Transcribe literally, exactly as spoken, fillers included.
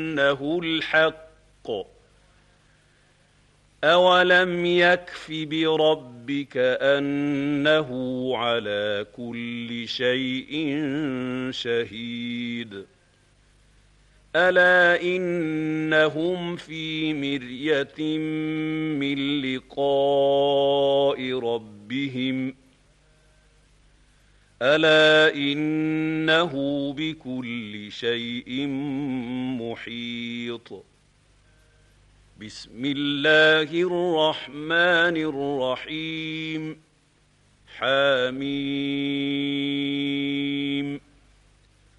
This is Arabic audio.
أنه الحق أولم يكف بربك أنه على كل شيء شهيد ألا إنهم في مرية من لقاء ربهم ألا إنه بكل شيء محيط بسم الله الرحمن الرحيم حميم